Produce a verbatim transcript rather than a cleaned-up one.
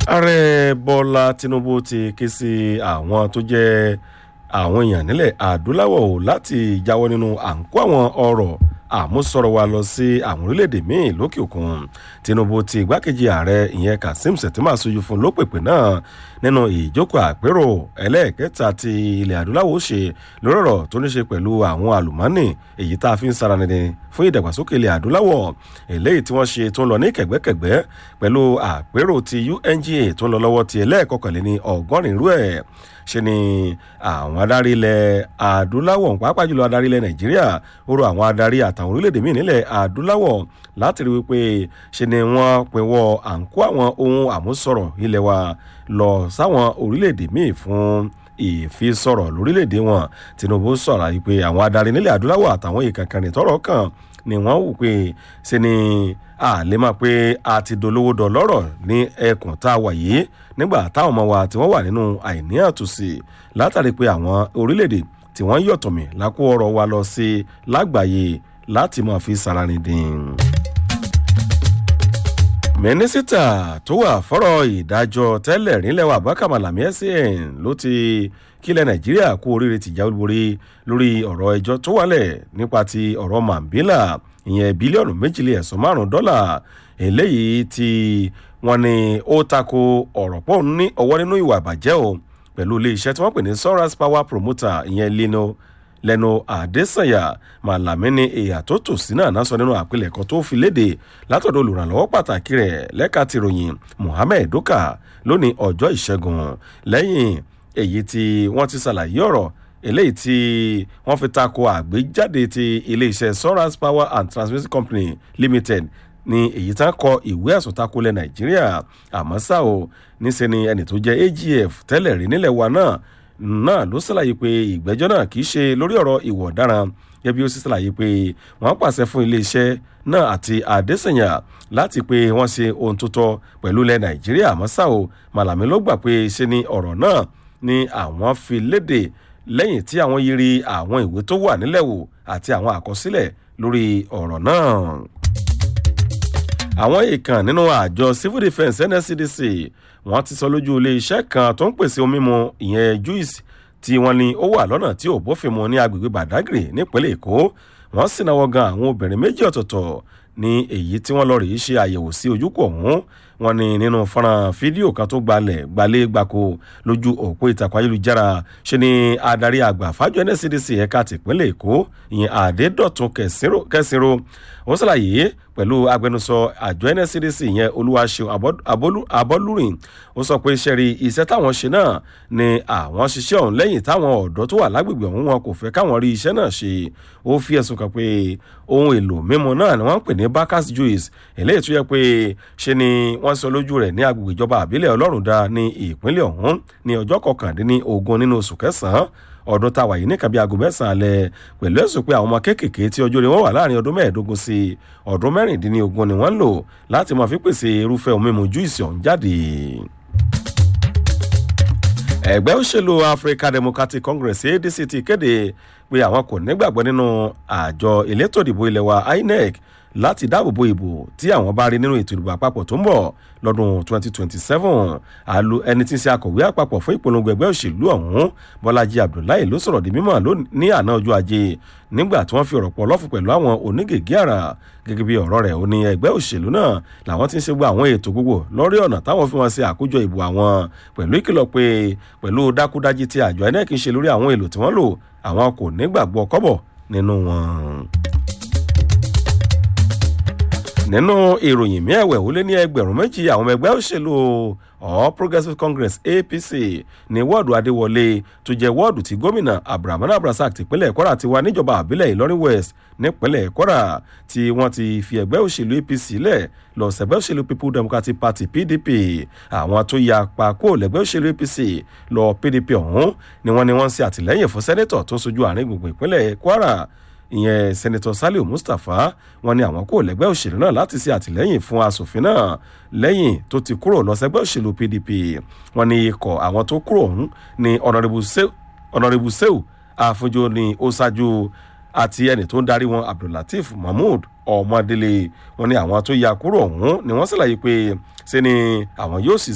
ààrẹ bọ́lá tinubu ti ké sí àwọn tó jẹ́ àwọn èèyàn nílẹ̀ adúláwọ̀ láti jáwọ́ nínú à ń kó àwọn ọ̀rọ̀ àmúsọ̀rọ̀ wa lọ sí àwọn orílẹ̀-èdè míì lókè òkun. tinubu ti igbákejì ààrẹ ìyẹn kazeem shettima sojú fún lópèpè náà nínú ìjókòó àpérò ẹlẹ́ẹ̀kẹta ti ilẹ̀ adúláwọ̀ ṣe lórí ọ̀rọ̀ tó ní ṣe pẹ̀lú àwọn àlùmọ́ọ́nì èyí tá a fi ń sara nìní fún ìdàgbàsókè ilẹ̀ adúláwọ̀ eléyìí tí wọ́n ṣe tó ń lọ ní kẹ̀gbẹ́kẹ̀gbẹ́ pẹ̀lú àpérò ti U N G A tó ń lọ lọ́wọ́ ti ẹlẹ́ẹ̀kọkànléní ọgọ́rin irú ẹ̀ ṣe ni àwọn adarí ilẹ̀ adúláwọ̀ pàápàá jùlọ adarí ilẹ̀ nàìjíríà ó rọ àwọn adarí àtàwọn orílẹ̀-èdè míì nílẹ̀ adúláwọ̀ láti rí wípé ṣe ni wọ́n pinwọ́ à ń kó àwọn ohun àmúsọ̀rọ̀ ilẹ̀ wa lọ sáwọn orílẹ̀-èdè míì fún ìfisọ̀rọ̀ lórílẹ̀-èdè wọn. tinubu sọ̀rọ̀ wípé àwọn adarí nílẹ̀ adúláwọ̀ àtàwọn ìkànkànnì tọ́rọ̀ kàn ni wọ́n wù pé ṣe ni a lè máa pé a ti dolówó dọlọ́rọ̀ ní ẹkùn tá a wà yìí nígbà táwọn ọmọ wa tí wọ́n wà nínú àìní àtúnṣe látàrí pé àwọn orílẹ̀-èdè tí wọ́n yọ̀tọ̀mí lákó ọrọ̀ wa lọ sí lágbàáyé láti máa fi sàrànìdìn. mínísítà tó wà fọ́rọ̀ ìdájọ́ tẹ́lẹ̀ nílẹ̀ wa Abubakar Malami S A N ló ti kílẹ̀ nàìjíríà kú oríire tìjà olúborí lórí ọ̀rọ̀ ẹjọ́ tó wálẹ̀ nípa ti ọ̀rọ̀ Mambila ìyẹn bílíọ̀nù méjìlé ẹ̀sán márùn-ún dọ́là eléyìí tí wọ́n ní ó tako ọ̀rọ̀ pọ̀ ní ọwọ́ nínú ìwà ìbàjẹ́ o pẹ̀lú iléeṣẹ́ tí wọ́n pè ní Soras Power Promoter ìyẹn lino lẹ́nu Adésànyà. Màlàmí ní èyà tó tò sí náà náà sọ nínú àpilẹ̀kọ tó fi léde látọ̀dọ̀ olùrànlọ́wọ́ pàtàkì rẹ̀ lẹ́ka tìròyìn Mohammed Doka lónìí ọjọ́ ìṣẹ́gun lẹ́yìn èyí tí wọ́n ti ṣàlàyé ọ̀rọ̀ eléyìí tí wọ́n fi tako àgbéjáde ti iléeṣẹ́ Soras Power and Transmission Company Limited ní èyí tá kọ ìwé ẹ̀sùn tako lẹ̀ Nàìjíríà. àmọ́ ṣá o níṣẹ́ ni ẹni tó jẹ́ A G F tẹ́lẹ̀ rí nílẹ̀ wa náà náà ló ṣàlàyé pé ìgbẹ́jọ́ náà kì í ṣe lórí ọ̀rọ̀ ìwà ọ̀daràn gẹ́gẹ́ bí ó sì ṣàlàyé pé wọ́n pàṣẹ fún iléeṣẹ́ náà àti Adésànyà láti pé wọ́n ṣe ohun tó tọ́ pẹ̀lú ilẹ̀ Nàìjíríà. àmọ́ ṣá o Màlàmí ló gbà pé ṣe ni ọ̀rọ̀ náà ni àwọn fi léde lẹ́yìn tí àwọn yiri àwọn ìwé tó wà nílẹ̀ wò àti àwọn àkọsílẹ̀ lórí ọ̀rọ̀ náà. àwọn ìkàn nínú àjọ Civil Defence N S C D C wọ́n ti sọ lójú ilé iṣẹ́ kan tó ń pèsè omi mímu ìyẹn juice tí wọ́n ní ó wà lọ́nà tí ò bófin mu ní agbègbè Badagry nípínlẹ̀ Èkó. wọ́n sì náwó gan àwọn obìnrin méjì ọ̀tọ̀ọ̀tọ̀ ní èyí tí wọ́n lọ rí ṣe àyẹ̀wò sí ojúkọ̀ ọ̀hún. wọ́n ní nínú fọ́nrán fídíò kan tó gbalẹ̀ gbalẹ̀ gbako lójú òpó ìtàkùn ayélujára ṣe ni adarí àgbà fájọ N S C D C ẹ̀ka tìpínlẹ̀ Èkó ìyẹn Adédọ̀tun Kẹsìnrò ó ṣàlàyé pẹ̀lú agbẹnusọ àjọ N S C D C ìyẹn Olúwaṣeun Abọ́lúrìn. ó sọ pé iṣẹ́ rí iṣẹ́ táwọn ṣe náà ni àwọn ṣiṣẹ́ ọ̀hún lẹ́yìn táwọn ọ̀dọ́ tó wà lágbègbè ọ̀hún wọn kò fẹ́ káwọn rí iṣẹ́ náà ṣe. ó fi ẹ̀sùn kàn pé ohun èlò mímu náà ni wọ́n ń pè ní Bacchus juice eléyìí tó yẹ pé ṣe ni wọ́n sọ lójú rẹ̀ ní agbègbè ìjọba àbílẹ̀ Ọlọ́rundá ní ìpínlẹ̀ ọ̀hún ní ọjọ́ kọkàndínlógún nínú oṣù kẹsàn-án ọdún táwa yìí ní kàbí aago mẹ́sàn-án alẹ́ pẹ̀lú ẹ̀sùn pé àwọn ọmọ kéékèèké tí ọjọ́ orí wọn wà láàrin ọdún mẹ́ẹ̀ẹ́dógún sí ọdún mẹ́rìndínlógún ni wọ́n ń lò láti máa fi pèsè irúfẹ́ ohun mímu júìsì ọ̀hún jáde. ẹgbẹ́ òṣèlú African Democratic Congress A D C ti kéde pé àwọn kò nígbàgbọ́ nínú àjọ elétò ìdìbò ilẹ̀ wa I N E C láti dáàbòbò ìbò tí àwọn bá rí nínú ètò ìdìbò àpapọ̀ tó ń bọ̀ lọ́dún twenty twenty-seven. àlù ẹni tí ń ṣe akọ̀wé àpapọ̀ fún ìpolongo ẹgbẹ́ òṣèlú ọ̀hún Bọ́lájí Abdullahi ló sọ̀rọ̀ di mímọ̀ ní àná ọjọ́ ajé nígbà tí wọ́n fi ọ̀rọ̀ pọ̀ lọ́fù pẹ̀lú àwọn onígègé àrà. gẹ́gẹ́ bí ọ̀rọ̀ rẹ̀ ó ní ẹgbẹ́ òṣèlú náà làwọn ti ń ṣe gbọ́ àwọn ètò gbogbo lórí ọ̀nà táwọn fi wọn ṣe àkójọ ìbò àwọn pẹ̀lú ìkìlọ̀ pé pẹ̀lú dákúdájí tí àjọ I N E C ń ṣe lórí àwọn èlò tí wọ́n lò àwọn kò nígbàgbọ́ kọ́bọ̀ nínú wọn. nínú ìròyìn mẹ́ẹ̀wẹ̀ ó lé ní ẹgbẹ̀rún méjì àwọn ọmọ ẹgbẹ́ òṣèlú All Progressives Congress A P C ní wọ́ọ̀dù Adéwọlé tó jẹ́ wọ́ọ̀dù tí gómìnà Abdulrahman Abdulrasaq tìpínlẹ̀ Kwara ti wà níjọba àbílẹ̀ Ìlọrin West nípínlẹ̀ Kwara tí wọ́n ti fi ẹgbẹ́ òṣèlú A P C lẹ̀ lọ sẹ́gbẹ́ òṣèlú People Democratic Party P D P. àwọn tó ya pa kó lẹ́gbẹ́ òṣèlú A P C lọ P D P ọ̀hún ni wọ́n ní wọ́n ń ṣe àtìlẹ́yìn fún sẹ́nẹ́tọ̀ tó ń sojú àárín gbùngbùn ìpínlẹ̀ Kwara ìyẹn Sẹ́nẹ́tọ̀ Saliu Mustapha. wọ́n ní àwọn kò lẹ́gbẹ́ òṣèlú náà láti ṣe àtìlẹ́yìn fún asòfin náà lẹ́yìn tó ti kúrò lọ sẹ́gbẹ́ òṣèlú P D P. wọ́n ní ikọ̀ àwọn tó kúrò ọ̀hún ní Honorable Sehu Afunjo ní ó ṣáájú àti ẹni tó ń darí wọn Abdullateef Mahmood Ọmọdélé. wọ́n ní àwọn tó ya kúrò ọ̀hún ni wọ́n ṣàlàyé pé ṣe ni àwọn yóò sì